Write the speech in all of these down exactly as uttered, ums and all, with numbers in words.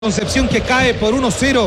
Concepción que cae por uno cero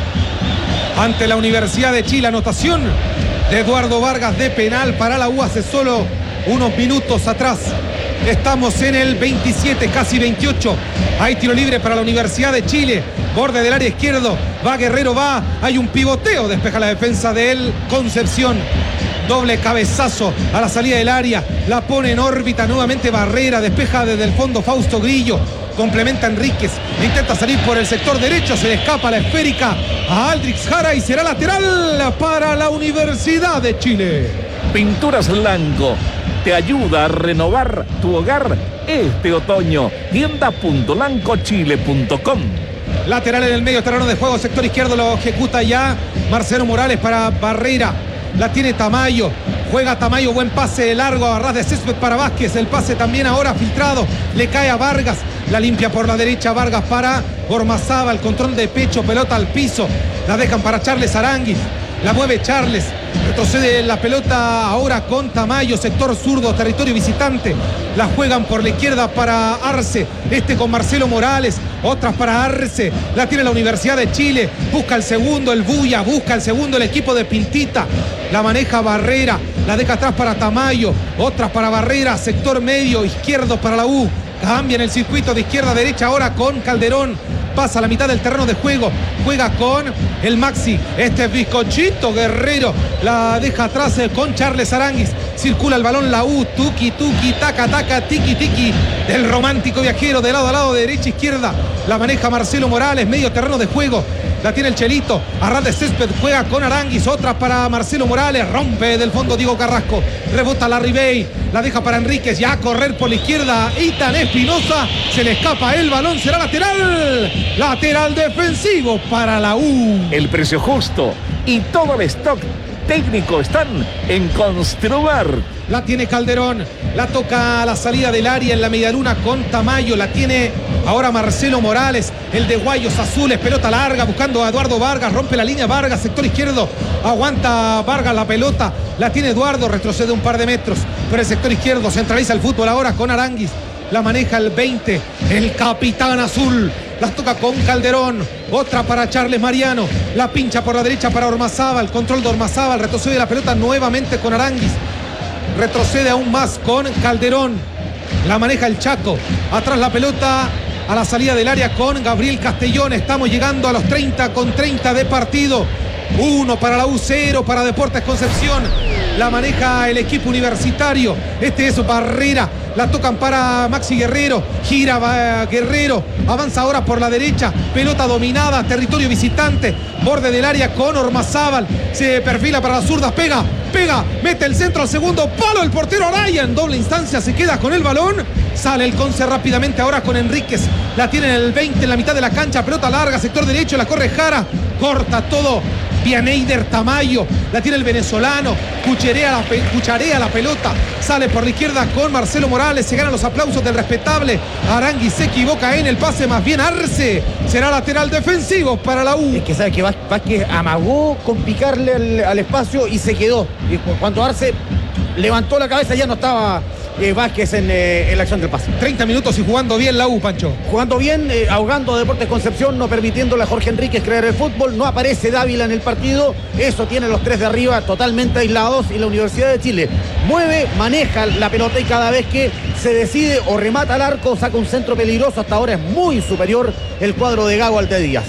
ante la Universidad de Chile. Anotación de Eduardo Vargas de penal para la U hace solo unos minutos atrás. Estamos en el veintisiete, casi veintiocho. Hay tiro libre para la Universidad de Chile. Borde del área izquierdo. Va Guerrero, va. Hay un pivoteo. Despeja la defensa del Concepción. Doble cabezazo a la salida del área. La pone en órbita nuevamente Barrera. Despeja desde el fondo Fausto Grillo. Complementa Enríquez, intenta salir por el sector derecho, se le escapa la esférica a Aldrich Jara y será lateral para la Universidad de Chile. Pinturas Lanco te ayuda a renovar tu hogar este otoño. tienda punto lanco chile punto com. Lateral en el medio terreno de juego, sector izquierdo, lo ejecuta ya Marcelo Morales para Barrera. La tiene Tamayo. Juega Tamayo, buen pase largo a ras de césped para Vázquez. El pase también ahora filtrado. Le cae a Vargas. La limpia por la derecha Vargas para Ormazábal. Control de pecho, pelota al piso. La dejan para Charles Aránguiz. La mueve Charles. Retrocede la pelota ahora con Tamayo. Sector zurdo, territorio visitante. La juegan por la izquierda para Arce. Este con Marcelo Morales. Otras para Arce. La tiene la Universidad de Chile. Busca el segundo el Buya. Busca el segundo el equipo de Pintita. La maneja Barrera. La deja atrás para Tamayo. Otras para Barrera. Sector medio izquierdo para la U. Cambia en el circuito de izquierda a derecha ahora con Calderón. Pasa a la mitad del terreno de juego. Juega con el Maxi. Este es Bizcochito Guerrero. La deja atrás con Charles Aránguiz. Circula el balón la U. Tuki, tuki, taca, taca, tiki, tiki. Del romántico viajero de lado a lado, de derecha a izquierda. La maneja Marcelo Morales. Medio terreno de juego. La tiene el Chelito. A ras de césped juega con Aránguiz. Otra para Marcelo Morales. Rompe del fondo Diego Carrasco. Rebota la Ribey. La deja para Enríquez. Ya a correr por la izquierda. Itan Espinosa. Se le escapa el balón. Será lateral. Lateral defensivo para la U. El precio justo y todo el stock técnico están en Construbar. La tiene Calderón. La toca a la salida del área en la medialuna con Tamayo. La tiene ahora Marcelo Morales. El de Guayos Azules. Pelota larga buscando a Eduardo Vargas. Rompe la línea Vargas. Sector izquierdo. Aguanta Vargas la pelota. La tiene Eduardo. Retrocede un par de metros. Por el sector izquierdo. Centraliza el fútbol ahora con Aránguiz. La maneja el veinte. El capitán azul. La toca con Calderón. Otra para Charles Mariano. La pincha por la derecha para Ormazábal. Control de Ormazábal. Retrocede la pelota nuevamente con Aránguiz. Retrocede aún más con Calderón. La maneja el Chaco. Atrás la pelota a la salida del área con Gabriel Castellón. Estamos llegando a los treinta con treinta de partido. Uno para la U, cero para Deportes Concepción. La maneja el equipo universitario. Este es Barrera. La tocan para Maxi Guerrero. Gira va Guerrero. Avanza ahora por la derecha. Pelota dominada. Territorio visitante. Borde del área con Ormazábal. Se perfila para las zurdas. Pega. Pega. Mete el centro al segundo palo. El portero Araya en doble instancia. Se queda con el balón. Sale el Conce rápidamente ahora con Enríquez. La tiene en el veinte en la mitad de la cancha. Pelota larga. Sector derecho. La corre Jara. Corta todo. Pianeider Tamayo. La tiene el venezolano. Cucharea la, cucharea la pelota. Sale por la izquierda con Marcelo Morales. Se ganan los aplausos del respetable. Aránguiz se equivoca en el pase. Más bien Arce. Será lateral defensivo para la U. Es que sabe que Vázquez amagó con picarle al, al espacio y se quedó. Y cuando Arce levantó la cabeza ya no estaba eh, Vázquez en, eh, en la acción del pase. treinta minutos y jugando bien la U, Pancho. Jugando bien, eh, ahogando a Deportes Concepción, no permitiéndole a Jorge Enríquez creer el fútbol. No aparece Dávila en el partido. Eso tiene los tres de arriba totalmente aislados. Y la Universidad de Chile mueve, maneja la pelota y cada vez que se decide o remata al arco, saca un centro peligroso. Hasta ahora es muy superior el cuadro de Gago Alte Díaz.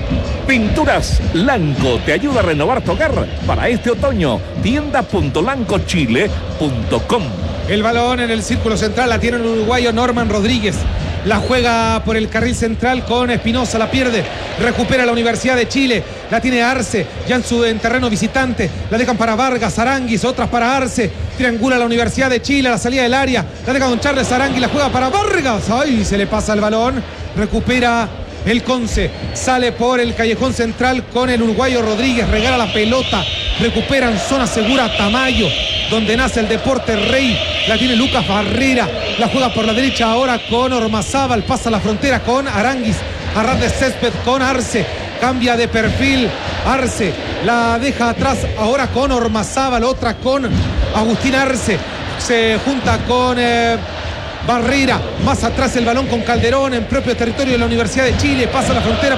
Pinturas Lanco te ayuda a renovar tu hogar para este otoño. tienda punto lanco chile punto com. El balón en el círculo central la tiene el uruguayo Norman Rodríguez. La juega por el carril central con Espinosa, la pierde. Recupera la Universidad de Chile. La tiene Arce, ya en su en terreno visitante. La dejan para Vargas, Aránguiz, otras para Arce. Triangula la Universidad de Chile a la salida del área. La deja con Charles Aránguiz, la juega para Vargas. ¡Ay! Se le pasa el balón. Recupera el Conce. Sale por el callejón central con el uruguayo Rodríguez. Regala la pelota. Recuperan zona segura Tamayo, donde nace el deporte rey. La tiene Lucas Barrera. La juega por la derecha ahora con Ormazábal. Pasa la frontera con Aránguiz. A ras de césped con Arce. Cambia de perfil Arce. La deja atrás ahora con Ormazábal. Otra con Agustín Arce. Se junta con... Eh, Barrera, más atrás el balón con Calderón en propio territorio de la Universidad de Chile, pasa la frontera